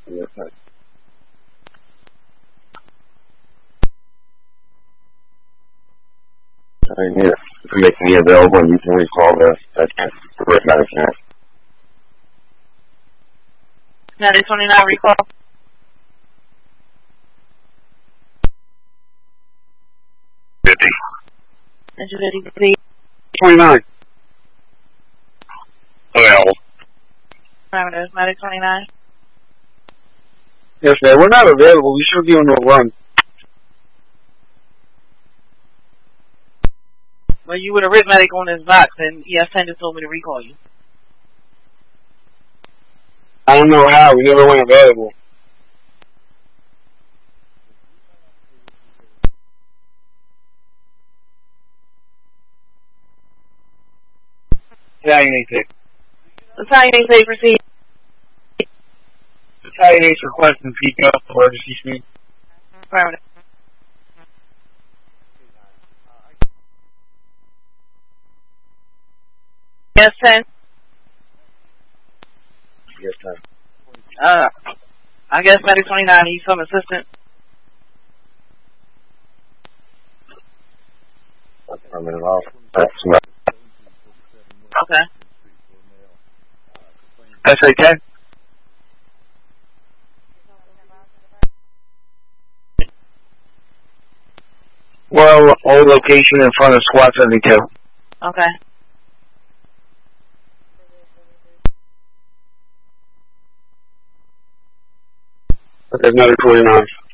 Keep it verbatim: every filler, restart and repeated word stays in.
Yes, sir. Alright, yeah. If we make me available, you can recall the that reverse medic unit. Medic twenty-nine recall. Fifty. Engine fifty, please. Twenty-nine. Available. Parameters, medic twenty-nine. Yes, man. We're not available. We should be on no run. Well, you would have written medic on this box, and E S ten just told me to recall you. I don't know how. We never went available. Battalion eight six. Battalion eight six, proceed. Battalion eight requesting P K emergency speed. Parameter. E S ten. Yes, sir. Uh, I guess medic twenty-nine needs some assistance. I'm in off. That's right. Okay. S A ten. Well, old location in front of squad seventy-two. Okay. Okay, another twenty-nine.